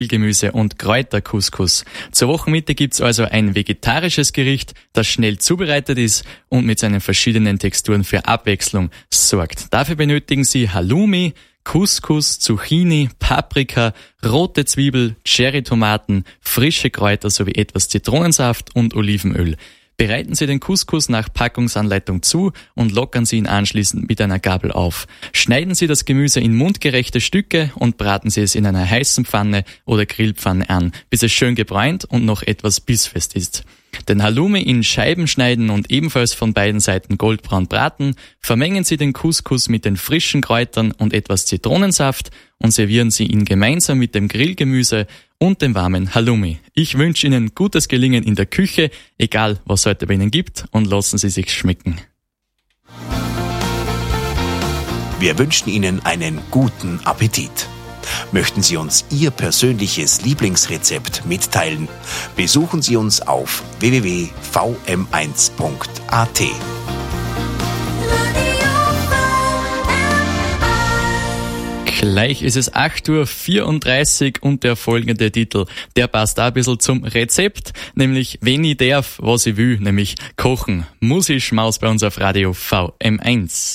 Gemüse und Kräutercouscous. Zur Wochenmitte gibt's also ein vegetarisches Gericht, das schnell zubereitet ist und mit seinen verschiedenen Texturen für Abwechslung sorgt. Dafür benötigen Sie Halloumi, Couscous, Zucchini, Paprika, rote Zwiebel, Cherrytomaten, frische Kräuter sowie etwas Zitronensaft und Olivenöl. Bereiten Sie den Couscous nach Packungsanleitung zu und lockern Sie ihn anschließend mit einer Gabel auf. Schneiden Sie das Gemüse in mundgerechte Stücke und braten Sie es in einer heißen Pfanne oder Grillpfanne an, bis es schön gebräunt und noch etwas bissfest ist. Den Halloumi in Scheiben schneiden und ebenfalls von beiden Seiten goldbraun braten. Vermengen Sie den Couscous mit den frischen Kräutern und etwas Zitronensaft und servieren Sie ihn gemeinsam mit dem Grillgemüse und dem warmen Halloumi. Ich wünsche Ihnen gutes Gelingen in der Küche, egal was es heute bei Ihnen gibt, und lassen Sie sich schmecken. Wir wünschen Ihnen einen guten Appetit. Möchten Sie uns Ihr persönliches Lieblingsrezept mitteilen? Besuchen Sie uns auf www.vm1.at. Gleich ist es 8:34 Uhr und der folgende Titel, der passt da ein bisschen zum Rezept, nämlich wenn ich darf, was ich will, nämlich kochen. Musisch Maus bei uns auf Radio VM1.